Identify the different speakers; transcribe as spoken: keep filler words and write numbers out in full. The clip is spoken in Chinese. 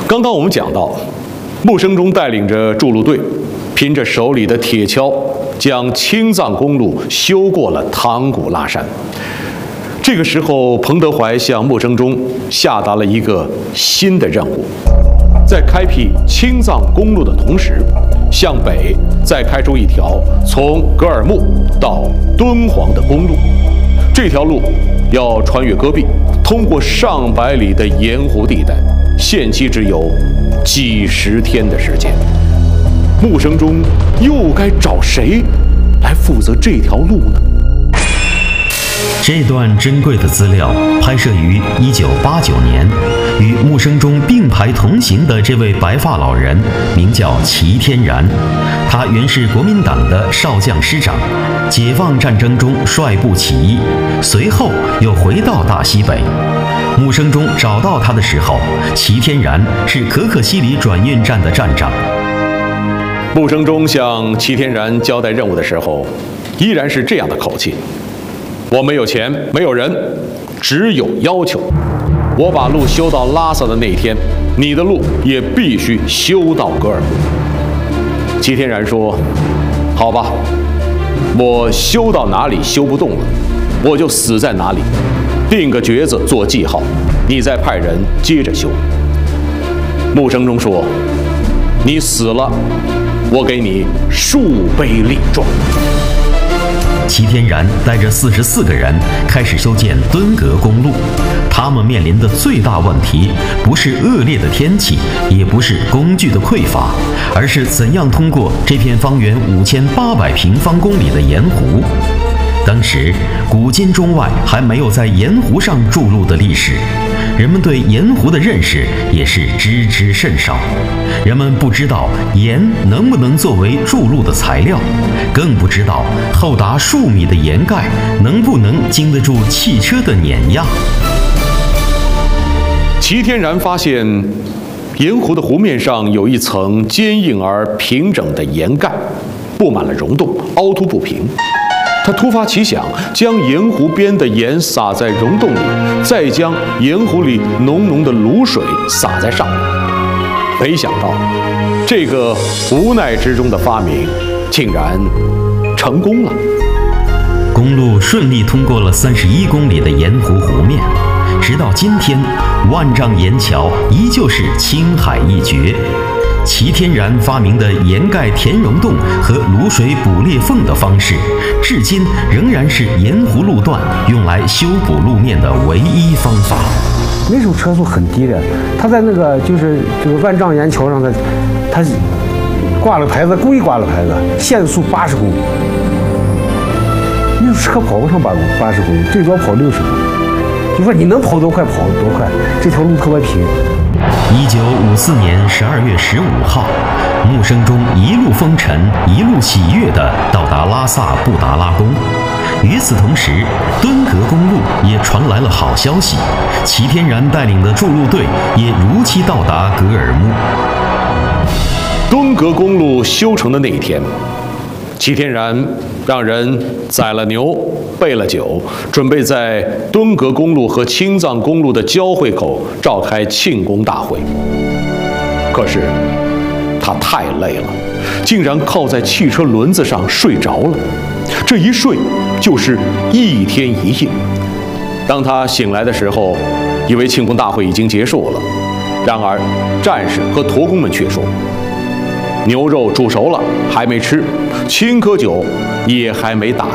Speaker 1: 刚刚我们讲到，穆生中带领着筑路队，凭着手里的铁锹，将青藏公路修过了唐古拉山。这个时候，彭德怀向穆生中下达了一个新的任务，在开辟青藏公路的同时，向北再开出一条从格尔木到敦煌的公路。这条路要穿越戈壁，通过上百里的盐湖地带，限期只有几十天的时间。穆生中又该找谁来负责这条路呢？
Speaker 2: 这段珍贵的资料拍摄于一九八九年，与穆生中并排同行的这位白发老人名叫齐天然，他原是国民党的少将师长，解放战争中率部起义，随后又回到大西北。穆生中找到他的时候，齐天然是可可西里转运站的站长。
Speaker 1: 穆生中向齐天然交代任务的时候，依然是这样的口气：我没有钱，没有人，只有要求。我把路修到拉萨的那天，你的路也必须修到格尔木。齐天然说：好吧，我修到哪里修不动了，我就死在哪里，定个橛子做记号，你再派人接着修。穆生中说：你死了，我给你数杯礼状。
Speaker 2: 齐天然带着四十四个人开始修建敦格公路。他们面临的最大问题，不是恶劣的天气，也不是工具的匮乏，而是怎样通过这片方圆五千八百平方公里的盐湖。当时，古今中外还没有在盐湖上筑路的历史，人们对盐湖的认识也是知之甚少。人们不知道盐能不能作为筑路的材料，更不知道厚达数米的盐盖能不能经得住汽车的碾压。
Speaker 1: 齐天然发现，盐湖的湖面上有一层坚硬而平整的盐盖，布满了溶洞，凹凸不平。他突发奇想，将盐湖边的盐撒在溶洞里，再将盐湖里浓浓的卤水洒在上面。没想到，这个无奈之中的发明竟然成功了。
Speaker 2: 公路顺利通过了三十一公里的盐湖湖面，直到今天，万丈盐桥依旧是青海一绝。齐天然发明的盐盖填溶洞和卤水补裂缝的方式，至今仍然是盐湖路段用来修补路面的唯一方法。
Speaker 3: 那时候车速很低的，他在那个就是这个万丈盐桥上的，他挂了牌子，故意挂了牌子，限速八十公里。那车跑不上八公八十公里，最多跑六十公里。就说你能跑多快跑多快，这条路特别平。
Speaker 2: 一九五四年十二月十五号，穆生中一路风尘，一路喜悦地到达拉萨布达拉宫。与此同时，敦格公路也传来了好消息，齐天然带领的筑路队也如期到达格尔木。
Speaker 1: 敦格公路修成的那一天，齐天然让人宰了牛，备了酒，准备在敦格公路和青藏公路的交汇口召开庆功大会。可是他太累了，竟然靠在汽车轮子上睡着了。这一睡就是一天一夜。当他醒来的时候，以为庆功大会已经结束了，然而战士和驼工们却说，牛肉煮熟了还没吃，青稞酒也还没打